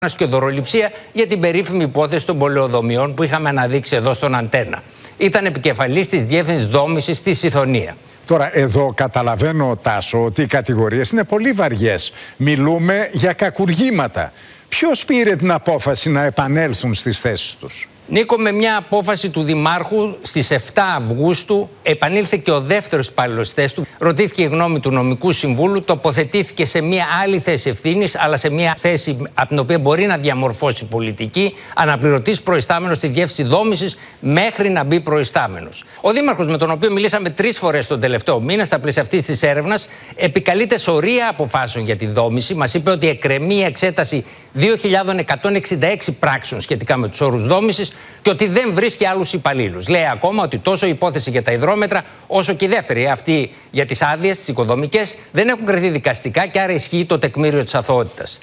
και δωροληψία για την περίφημη υπόθεση των πολεοδομιών που είχαμε αναδείξει εδώ στον Αντένα. Ήταν επικεφαλής της Διεύθυνσης Δόμησης στη Σιδωνία. Τώρα εδώ καταλαβαίνω, Τάσο, ότι οι κατηγορίες είναι πολύ βαριές. Μιλούμε για κακουργήματα. Ποιος πήρε την απόφαση να επανέλθουν στις θέσεις τους? Νίκο, με μια απόφαση του Δημάρχου στις 7 Αυγούστου επανήλθε και ο δεύτερος υπάλληλος της θέσης του. Ρωτήθηκε η γνώμη του νομικού συμβούλου, τοποθετήθηκε σε μια άλλη θέση ευθύνης, αλλά σε μια θέση από την οποία μπορεί να διαμορφώσει πολιτική, αναπληρωτής προϊστάμενος στη Διεύθυνση Δόμησης μέχρι να μπει προϊστάμενος. Ο Δήμαρχος, με τον οποίο μιλήσαμε 3 φορές τον τελευταίο μήνα στα πλαίσια αυτής της έρευνας, επικαλείται σωρία αποφάσεων για τη δόμηση. Μας είπε ότι εκκρεμεί η εξέταση 2.166 πράξεων σχετικά με τους όρους δόμησης και ότι δεν βρίσκει άλλους υπαλλήλους. Λέει ακόμα ότι τόσο η υπόθεση για τα υδρόμετρα, όσο και η δεύτερη, αυτή για τις άδειες, τις οικοδομικές, δεν έχουν κριθεί δικαστικά και άρα ισχύει το τεκμήριο της αθωότητας.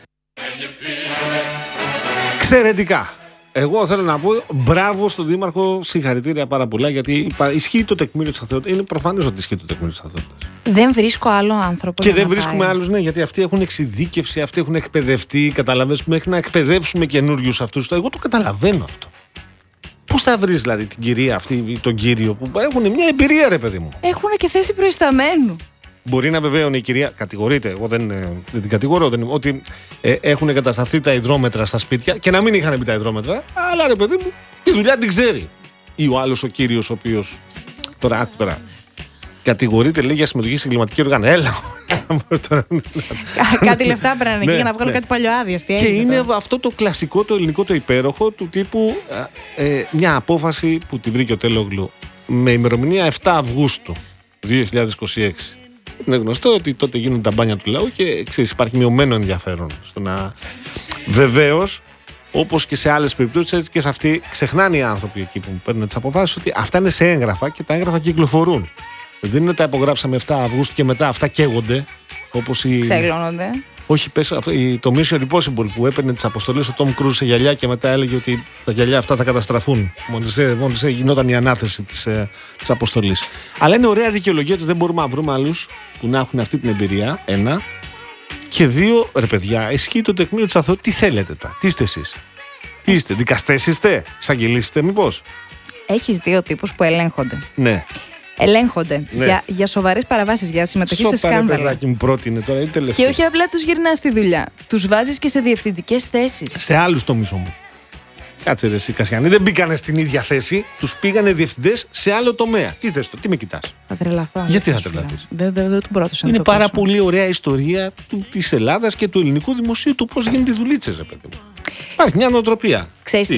Εξαιρετικά. Εγώ θέλω να πω μπράβο στον Δήμαρχο, συγχαρητήρια πάρα πολλά, γιατί ισχύει το τεκμήριο της αθωότητας. Είναι προφανές ότι ισχύει το τεκμήριο της αθωότητας. Δεν βρίσκω άλλο άνθρωπο. Και δεν βρίσκουμε άλλους, ναι, γιατί αυτοί έχουν εξειδίκευση, αυτοί έχουν εκπαιδευτεί. Καταλαβαίνεις, μέχρι να εκπαιδεύσουμε καινούριους αυτούς. Εγώ το καταλαβαίνω αυτό. Πώς θα βρεις δηλαδή την κυρία αυτή ή τον κύριο που έχουν μια εμπειρία, ρε παιδί μου? Έχουν και θέση προϊσταμένου. Μπορεί να βεβαίωνε η κυρία, κατηγορείται, εγώ δεν την κατηγορώ, ότι έχουν εγκατασταθεί τα υδρόμετρα στα σπίτια και να μην είχαν μπει τα υδρόμετρα, αλλά ρε παιδί μου, τη δουλειά την ξέρει. Ή ο άλλος ο κύριος, ο οποίος. Τώρα, κατηγορείται, λέει, για συμμετοχή στην κλιματική οργάνωση. Έλα. Κάτι λεφτά πρέπει να είναι εκεί για να βγάλω κάτι παλιοάδειες. Και είναι αυτό το κλασικό, το ελληνικό, το υπέροχο του τύπου μια απόφαση που τη βρήκε ο Τελόγλου με ημερομηνία 7 Αυγούστου 2026. Είναι γνωστό ότι τότε γίνονται τα μπάνια του λαού και ξέρεις, υπάρχει μειωμένο ενδιαφέρον στο να. Βεβαίως, όπως και σε άλλες περιπτώσεις, έτσι και σε αυτή, ξεχνάνε οι άνθρωποι εκεί που παίρνουν τις αποφάσεις ότι αυτά είναι σε έγγραφα και τα έγγραφα κυκλοφορούν. Δεν είναι ότι τα υπογράψαμε 7 Αυγούστου και μετά αυτά καίγονται. Όπως ξεγλώνονται. Όχι, πες, το Mission Impossible που έπαιρνε τις αποστολές ο Tom Cruise σε γυαλιά και μετά έλεγε ότι τα γυαλιά αυτά θα καταστραφούν. Μόλις γινόταν η ανάθεση της αποστολής. Αλλά είναι ωραία δικαιολογία ότι δεν μπορούμε να βρούμε άλλους που να έχουν αυτή την εμπειρία. 1. Και 2, ρε παιδιά, ισχύει το τεκμήριο της αθωότητας. Τι θέλετε τώρα, τι είστε εσείς? Τι είστε, δικαστές είστε, εισαγγελείς είστε, μήπως? Έχεις 2 τύπους που ελέγχονται. Ναι. Ελέγχονται για σοβαρές παραβάσεις, για συμμετοχή σε σκάνδαλα. Παιδάκι μου πρότεινε τώρα, και όχι απλά τους γυρνάς στη δουλειά. Τους βάζεις και σε διευθυντικές θέσεις. Σε άλλους τομείς όμως. Κάτσε ρε εσύ Κασιανή, δεν μπήκανε στην ίδια θέση. Τους πήγανε διευθυντές σε άλλο τομέα. Τι θες, τι με κοιτάς? Θα τρελαθώ. Γιατί θα τρελαθείς? Δεν τον πρότωσα. Είναι πάρα πολύ ωραία ιστορία της Ελλάδας και του ελληνικού δημοσίου, του πώς γίνεται οι δουλίτσες, ρε παιδί μου. Υπάρχει μια νοοτροπία.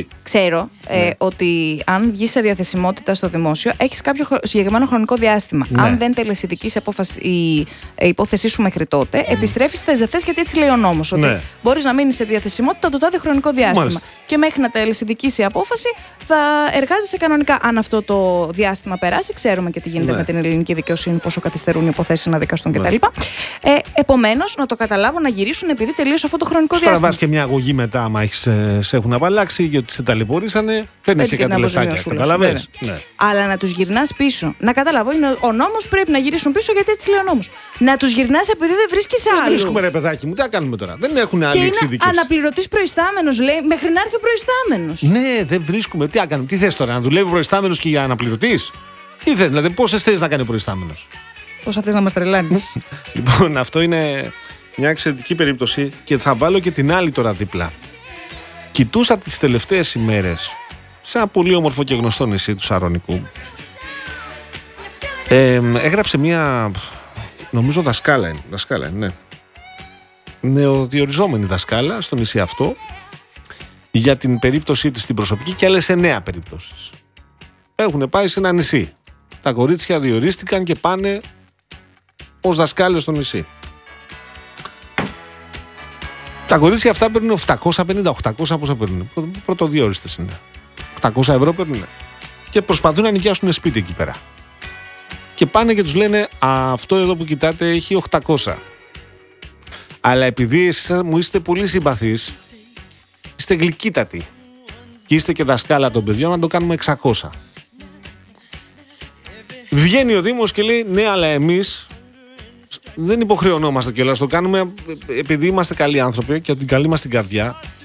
Ξέρω ότι αν βγεις σε διαθεσιμότητα στο δημόσιο, έχεις κάποιο συγκεκριμένο χρονικό διάστημα. Ναι. Αν δεν τελεσιδικείς η υπόθεσή σου μέχρι τότε, επιστρέφεις στις δευτές, γιατί έτσι λέει ο νόμος. Ότι μπορείς να μείνεις σε διαθεσιμότητα το τάδε χρονικό διάστημα. Μάλιστα. Και μέχρι να τελεσιδικείς η απόφαση, θα εργάζεσαι κανονικά. Αν αυτό το διάστημα περάσει, ξέρουμε και τι γίνεται με την ελληνική δικαιοσύνη, πόσο καθυστερούν οι υποθέσεις να δικαστούν κτλ. Επομένως, να το καταλάβω, να γυρίσουν επειδή τελείωσε αυτό το χρονικό διάστημα. Τώρα βάζει και μια αγωγή μετά, άμα σε έχουν απαλλάξει, γιατί σε ταλαιπωρήσανε, παίρνει και κάτι λεφτάκια. Καταλαβαίνεις. Ναι. Αλλά να τους γυρνάς πίσω. Να καταλάβω, είναι ο νόμος, πρέπει να γυρίσουν πίσω, γιατί έτσι λέει ο νόμος. Να τους γυρνάς επειδή δεν βρίσκεις άλλο. Δεν βρίσκουμε, ρε παιδάκι μου, τι θα κάνουμε τώρα? Δεν έχουν άλλη εξειδίκευση. Και είναι αναπληρωτής προϊστάμενος, λέει, μέχρι να έρθει ο προϊστάμενος. Ναι, δεν βρίσκουμε. Τι θα κάνουμε? Τι θες τώρα, να δουλεύει ο προϊστάμενος και για αναπληρωτής? Τι θες, δηλαδή, πόσες θέσεις να κάνει ο προϊστάμενος? Πόσα θες να μας τρελάνεις? Λοιπόν, αυτό είναι μια εξαιρετική περίπτωση και θα βάλω και την άλλη τώρα δίπλα. Κοιτούσα τις τελευταίες ημέρες σε ένα πολύ όμορφο και γνωστό νησί του Σαρονικού. Έγραψε μια, νομίζω δασκάλα είναι, ναι. Νεοδιοριζόμενη δασκάλα στο νησί αυτό για την περίπτωσή της στην προσωπική και άλλες 9 περιπτώσεις. Έχουν πάει σε ένα νησί. Τα κορίτσια διορίστηκαν και πάνε ως δασκάλες στο νησί. Τα κορίτσια αυτά παίρνουν 750-800, πόσα παίρνουν? Πρωτοδιόριστες είναι. 800 ευρώ παίρνουν. Και προσπαθούν να νοικιάσουν σπίτι εκεί πέρα. Και πάνε και τους λένε, αυτό εδώ που κοιτάτε έχει 800. Αλλά επειδή εσείς μου είστε πολύ συμπαθείς, είστε γλυκύτατοι και είστε και δασκάλα των παιδιών, να το κάνουμε 600. Βγαίνει ο Δήμος και λέει, ναι, αλλά εμείς δεν υποχρεωνόμαστε κιόλας, το κάνουμε επειδή είμαστε καλοί άνθρωποι και ότι την καλή μας την καρδιά